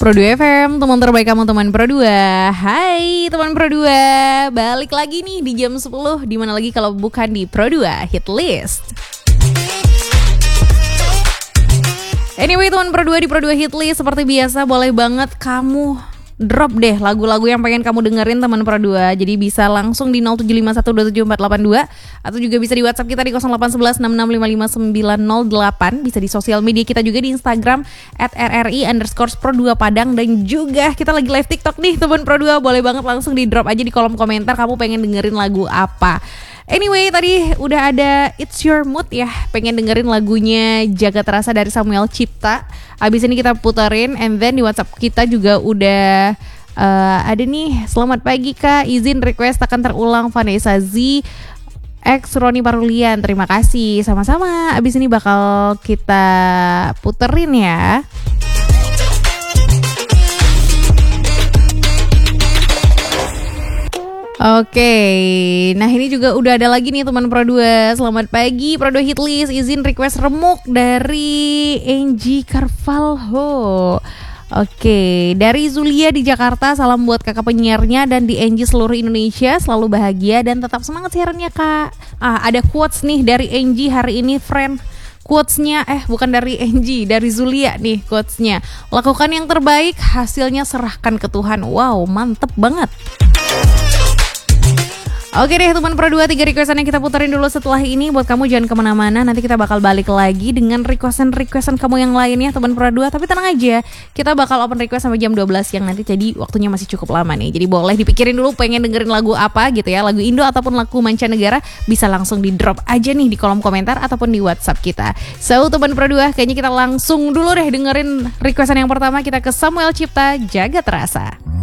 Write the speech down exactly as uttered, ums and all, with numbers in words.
Pro dua F M, teman terbaik kamu teman Pro dua. Hai teman Pro dua, balik lagi nih di jam sepuluh. Dimana lagi kalau bukan di Pro dua Hit List. Anyway teman Pro dua, di Pro dua Hit List seperti biasa boleh banget kamu drop deh lagu-lagu yang pengen kamu dengerin teman Pro dua. Jadi bisa langsung di nol tujuh lima satu dua tujuh empat delapan dua atau juga bisa di WhatsApp kita di nol delapan satu satu enam enam lima lima sembilan nol delapan. Bisa di sosial media kita juga di Instagram at r r i underscore pro dua padang. Dan juga kita lagi live TikTok nih teman Pro dua. Boleh banget langsung di drop aja di kolom komentar kamu pengen dengerin lagu apa. Anyway, tadi udah ada It's Your Mood ya. Pengen dengerin lagunya Jaga Terasa dari Samuel Cipta. Abis ini kita puterin. And then di WhatsApp kita juga udah uh, ada nih, selamat pagi Kak, izin request akan terulang Vanessa Z X Roni Parulian. Terima kasih, sama-sama. Abis ini bakal kita puterin ya. Oke, nah ini juga udah ada lagi nih teman Pro dua. Selamat pagi Pro dua Hit List, izin request Remuk dari Angie Carvalho. Oke, dari Zulia di Jakarta, salam buat kakak penyiarnya dan di Angie seluruh Indonesia. Selalu bahagia dan tetap semangat siarannya Kak. Ah, ada quotes nih dari Angie hari ini friend. Quotes-nya, eh bukan dari Angie, dari Zulia nih quotes-nya. Lakukan yang terbaik, hasilnya serahkan ke Tuhan. Wow, mantep banget. Oke deh teman Pro dua, tiga requestan yang kita puterin dulu setelah ini. Buat kamu jangan kemana-mana, nanti kita bakal balik lagi dengan requestan-requestan kamu yang lainnya teman Pro dua. Tapi tenang aja, kita bakal open request sampai jam dua belas siang nanti. Jadi waktunya masih cukup lama nih. Jadi boleh dipikirin dulu pengen dengerin lagu apa gitu ya. Lagu Indo ataupun lagu mancanegara, bisa langsung di drop aja nih di kolom komentar ataupun di WhatsApp kita. So teman Pro dua, kayaknya kita langsung dulu deh dengerin requestan yang pertama. Kita ke Samuel Cipta, Jaga Terasa.